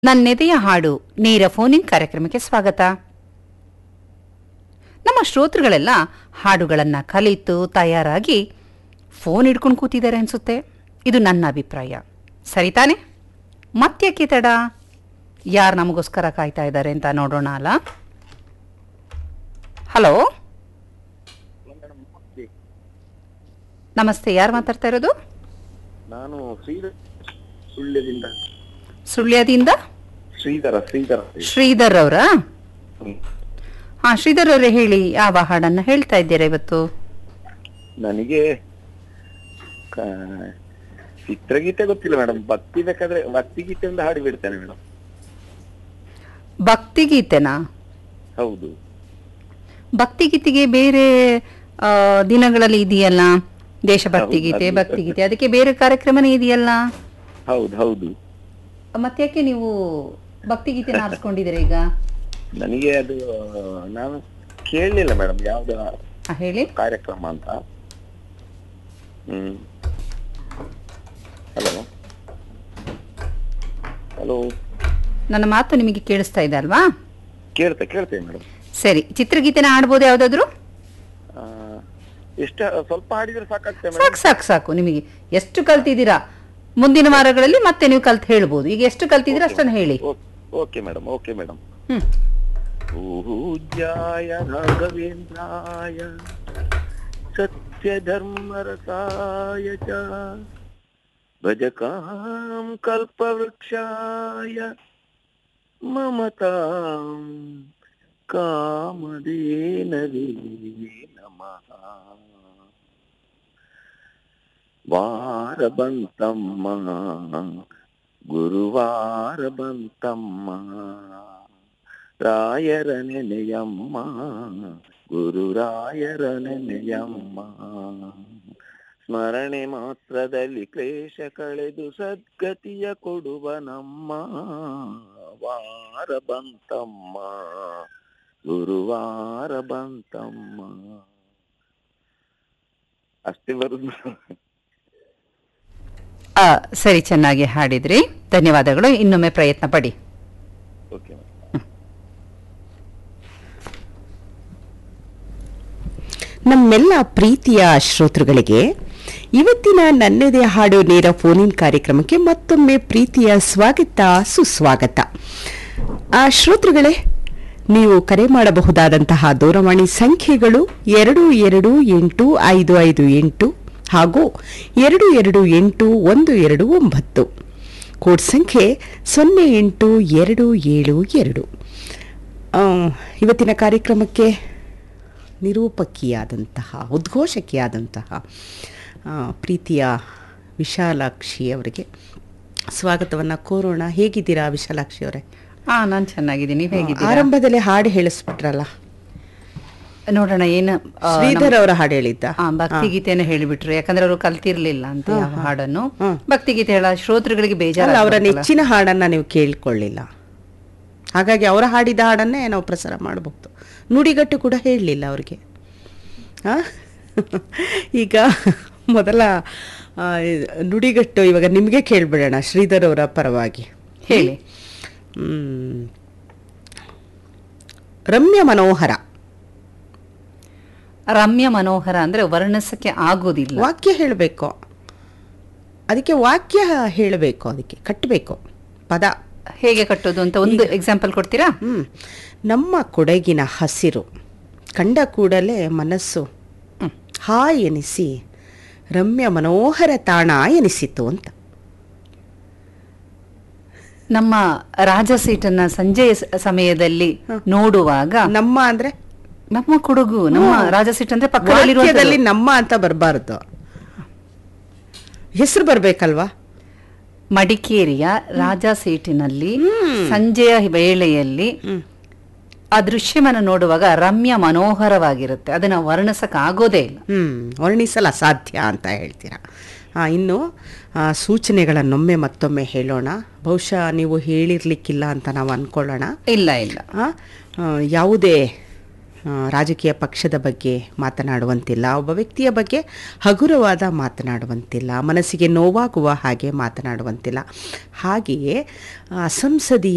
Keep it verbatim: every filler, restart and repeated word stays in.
ನನ್ನೆದೆಯ ಹಾಡು ನೇರ ಫೋನಿನ್ ಕಾರ್ಯಕ್ರಮಕ್ಕೆ ಸ್ವಾಗತ. ನಮ್ಮ ಶ್ರೋತೃಗಳೆಲ್ಲ ಹಾಡುಗಳನ್ನ ಕಲಿತು ತಯಾರಾಗಿ ಫೋನ್ ಹಿಡ್ಕೊಂಡು ಕೂತಿದ್ದಾರೆ ಅನ್ಸುತ್ತೆ. ಇದು ನನ್ನ ಅಭಿಪ್ರಾಯ, ಸರಿತಾನೆ? ಮತ್ತ್ಯಾಕೆ ತಡ? ಯಾರು ನಮಗೋಸ್ಕರ ಕಾಯ್ತಾ ಇದ್ದಾರೆ ಅಂತ ನೋಡೋಣ ಅಲ್ಲ. ಹಲೋ, ನಮಸ್ತೆ. ಯಾರು ಮಾತಾಡ್ತಾ ಇರೋದು? ನಾನು ಶ್ರೀಧರ್ ಸುಳ್ಯದಿಂದ. ಸುಳ್ಯದಿಂದ ಶ್ರೀಧರ ಶ್ರೀಧರ ಶ್ರೀಧರ್ ಅವರಾ? ಹಾ, ಶ್ರೀಧರ್ ಅವರೇ, ಹೇಳಿ, ಯಾವ ಹಾಡನ್ನ ಹೇಳ್ತಾ ಇದ್ದೀರಾ ಇವತ್ತು? ನನಗೆ ಚಿತ್ರಗೀತೆ ಗೊತ್ತಿಲ್ಲ ಮೇಡಮ್. ಭಕ್ತಿ ಬೇಕಾದ್ರೆ ಭಕ್ತಿ ಗೀತೆ ಒಂದು ಹಾಡಿ ಬಿಡ್ತೇನೆ ಮೇಡಮ್. ಭಕ್ತಿ ಗೀತೆನಾ? ಹೌದು. ಭಕ್ತಿ ಗೀತೆಗೆ ಬೇರೆ ಆ, ದಿನಗಳಲ್ಲಿ ಇದೆಯಲ್ಲ, ದೇಶಭಕ್ತಿ ಹೌದು, ಗೀತೆ, ಅದು- ಭಕ್ತಿ ಗೀತೆ, ಅದಕ್ಕೆ ಬೇರೆ ಕಾರ್ಯಕ್ರಮನೇ ಇದೆಯಲ್ಲ. ಹೌದು ಹೌದು ಮತ್ತ್ಯಾಕೆ ನೀವು ಭಕ್ತಿ ಗೀತೆನ ಆರಿಸ್ಕೊಂಡಿದ್ದೀರಾ ಈಗ? ನನಗೆ ಅದು ನಾನು ಕೇಳಲಿಲ್ಲ ಮೇಡಮ್ ಯಾವ್ದು ಆ, ಹೇಳಿ. ಕಾರ್ಯಕ್ರಮ ಅಂತ. ಹ್ಮ್ ಹಲೋ ಹಲೋ ನನ್ನ ಮಾತು ನಿಮಗೆ ಕೇಳಿಸ್ತಾ ಇದೆ ಅಲ್ವಾ? ಕೇಳ್ತೆ ಕೇಳ್ತೇವೆ ಮೇಡಮ್. ಸರಿ, ಚಿತ್ರಗೀತೆನ ಆಡ್ಬೋದು ಯಾವ್ದಾದ್ರು? ಎಷ್ಟ ಸ್ವಲ್ಪ ಹಾಡಿದ್ರೆ ಸಾಕಾಗ್ತದೆ ಸಾಕು ಮೇಡಮ್. ಸಾಕು ಸಾಕು. ನಿಮಗೆ ಎಷ್ಟು ಕಲ್ತಿದ್ದೀರಾ? ಮುಂದಿನ ವಾರಗಳಲ್ಲಿ ಮತ್ತೆ ನೀವು ಕಲ್ತು ಹೇಳ್ಬೋದು. ಈಗ ಎಷ್ಟು ಕಲ್ತಿದ್ದೀರಾ ಅಷ್ಟನ್ನು ಹೇಳಿ. Okay madam, okay madam. ಹ್ಮ್ ಪೂಜ್ಯಾಯ ರಾಘವೇಂದ್ರಾಯ ಸತ್ಯಧರ್ಮರಸಾಯ ಚ ಭಜಕಾಂ ಕಲ್ಪವೃಕ್ಷಾಯ ಮಮತಾಂ ಕಾಮಧೇನವೇ ನಮಃ. ವಾರ ಬಂತಮ್ಮ ಗುರುವಾರ ಬಂತಮ್ಮ, ರಾಯರ ನೆನೆಯಮ್ಮ ಗುರು ರಾಯರ ನೆನೆಯಮ್ಮ. ಸ್ಮರಣೆ ಮಾತ್ರದಲ್ಲಿ ಕ್ಲೇಶ ಕಳೆದು ಸದ್ಗತಿಯ ಕೊಡುವ ನಮ್ಮ. ವಾರ ಬಂತಮ್ಮ ಗುರುವಾರ ಬಂತಮ್ಮ. ಅಷ್ಟೇ ಬರುದು. ಆ, ಸರಿ, ಚೆನ್ನಾಗಿ ಹಾಡಿದ್ರಿ. ಧನ್ಯವಾದಗಳು. ಇನ್ನೊಮ್ಮೆ ಪ್ರಯತ್ನ ಪಡಿ. ಓಕೆ. ನಮ್ಮೆಲ್ಲ ಪ್ರೀತಿಯ ಶ್ರೋತೃಗಳಿಗೆ ಇವತ್ತಿನ ನನ್ನೆದೆ ಹಾಡು ನೇರ ಫೋನಿನ್ ಕಾರ್ಯಕ್ರಮಕ್ಕೆ ಮತ್ತೊಮ್ಮೆ ಪ್ರೀತಿಯ ಸ್ವಾಗತ, ಸುಸ್ವಾಗತ. ಆ ಶ್ರೋತೃಗಳೇ, ನೀವು ಕರೆ ಮಾಡಬಹುದಾದಂತಹ ದೂರವಾಣಿ ಸಂಖ್ಯೆಗಳು ಎರಡು ಎರಡು ಎಂಟು ಐದು ಐದು ಎಂಟು ಹಾಗೂ ಎರಡು ಎರಡು ಎಂಟು ಒಂದು ಎರಡು ಒಂಬತ್ತು. ಕೋಡ್ ಸಂಖ್ಯೆ ಸೊನ್ನೆ ಎಂಟು ಎರಡು ಏಳು ಎರಡು. ಇವತ್ತಿನ ಕಾರ್ಯಕ್ರಮಕ್ಕೆ ನಿರೂಪಕಿಯಾದಂತಹ, ಉದ್ಘೋಷಕಿಯಾದಂತಹ ಆ, ಪ್ರೀತಿಯ ವಿಶಾಲಾಕ್ಷಿ ಅವರಿಗೆ ಸ್ವಾಗತವನ್ನು ಕೋರೋಣ. ಹೇಗಿದ್ದೀರಾ ವಿಶಾಲಾಕ್ಷಿ ಅವರೇ? ಹಾ, ನಾನು ಚೆನ್ನಾಗಿದ್ದೀನಿ. ನೀವು ಹೇಗಿದ್ದೀರಾ? ಆರಂಭದಲ್ಲಿ ಹಾಡು ಹೇಳಿಸ್ಬಿಟ್ರಲ್ಲ, ನೋಡೋಣ ಏನು. ಆ, ಶ್ರೀಧರ್ ಅವರ ಹಾಡು ಹೇಳಿದ್ದ. ಆ, ಭಕ್ತಿ ಗೀತೆನ ಹೇಳಿಬಿಟ್ರು, ಯಾಕಂದ್ರೆ ಅವರು ಕಲ್ತಿರ್ಲಿಲ್ಲ ಅಂತ ಯಾವ ಹಾಡನ್ನು. ಹ್ಮ್. ಭಕ್ತಿ ಗೀತೆ ಹೇಳ ಶ್ರೋತೃಗಳಿಗೆ ಅಲ್ಲ, ಬೇಜಾರ. ಅವರ ನೆಚ್ಚಿನ ಹಾಡನ್ನ ನೀವು ಕೇಳಿಕೊಳ್ಳಿಲ್ಲ, ಹಾಗಾಗಿ ಅವರ ಹಾಡಿದ ಹಾಡನ್ನೇ ನಾವು ಪ್ರಸಾರ ಮಾಡಬಹುದು. ನುಡಿಗಟ್ಟು ಕೂಡ ಹೇಳಲಿಲ್ಲ ಅವ್ರಿಗೆ. ಆ? ಈಗ ಮೊದಲ ಆ, ನುಡಿಗಟ್ಟು ಇವಾಗ ನಿಮಗೆ ಕೇಳ್ಬಿಡೋಣ ಶ್ರೀಧರ್ ಅವರ ಪರವಾಗಿ. ಹೇಳಿ. ಹ್ಮ್. ರಮ್ಯ ಮನೋಹರ. ರಮ್ಯ ಮನೋಹರ ಅಂದ್ರೆ ವರ್ಣಿಸಕ್ಕೆ ಆಗೋದಿಲ್ಲ. ವಾಕ್ಯ ಹೇಳಬೇಕು, ಅದಕ್ಕೆ ವಾಕ್ಯ ಹೇಳಬೇಕು, ಅದಕ್ಕೆ ಕಟ್ಟಬೇಕು ಪದ. ಹೇಗೆ ಕಟ್ಟೋದು ಅಂತ ಒಂದು ಎಕ್ಸಾಂಪಲ್ ಕೊಡ್ತೀರಾ? ಹ್ಮ್. ನಮ್ಮ ಕೊಡಗಿನ ಹಸಿರು ಕಂಡ ಕೂಡಲೇ ಮನಸ್ಸು ಹಾಯ್ ಎನಿಸಿ ರಮ್ಯ ಮನೋಹರ ತಾಣ ಎನಿಸಿತು ಅಂತ. ನಮ್ಮ ರಾಜ ಸೀಟನ್ನ ಸಂಜೆಯ ಸ- ಸಮಯದಲ್ಲಿ ನೋಡುವಾಗ ನಮ್ಮ ಅಂದ್ರೆ ನಮ್ಮ ಕೊಡಗು, ನಮ್ಮ ರಾಜ ಸೀಟ್ ಅಂದ್ರೆ ವಾಕ್ಯದಲ್ಲಿ ಪಕ್ಕದಲ್ಲಿ ನಮ್ಮ ಅಂತ ಬರಬಾರ್ದು, ಹೆಸರು ಬರ್ಬೇಕಲ್ವಾ? ಮಡಿಕೇರಿಯ ರಾಜ ಸೀಟಿನಲ್ಲಿ ಸಂಜೆಯ ವೇಳೆಯಲ್ಲಿ ಆ ದೃಶ್ಯವನ್ನು ನೋಡುವಾಗ ರಮ್ಯ ಮನೋಹರವಾಗಿರುತ್ತೆ. ಅದನ್ನ ವರ್ಣಿಸಕ್ ಆಗೋದೇ ಇಲ್ಲ. ಹ್ಮ್ ವರ್ಣಿಸಲು ಅಸಾಧ್ಯ ಅಂತ ಹೇಳ್ತೀರಾ. ಆ, ಇನ್ನು ಆ, ಸೂಚನೆಗಳನ್ನೊಮ್ಮೆ ಮತ್ತೊಮ್ಮೆ ಹೇಳೋಣ. ಬಹುಶಃ ನೀವು ಹೇಳಿರ್ಲಿಕ್ಕಿಲ್ಲ ಅಂತ ನಾವು ಅನ್ಕೊಳ್ಳೋಣ. ಇಲ್ಲ ಇಲ್ಲ ಆ, ಆ, ಯಾವುದೇ ಆ, ರಾಜಕೀಯ ಪಕ್ಷದ ಬಗ್ಗೆ ಮಾತನಾಡುವಂತಿಲ್ಲ, ಒಬ್ಬ ವ್ಯಕ್ತಿಯ ಬಗ್ಗೆ ಹಗುರವಾದ ಮಾತನಾಡುವಂತಿಲ್ಲ, ಮನಸ್ಸಿಗೆ ನೋವಾಗುವ ಹಾಗೆ ಮಾತನಾಡುವಂತಿಲ್ಲ. ಹಾಗೆಯೇ ಅಸಂಸದೀಯ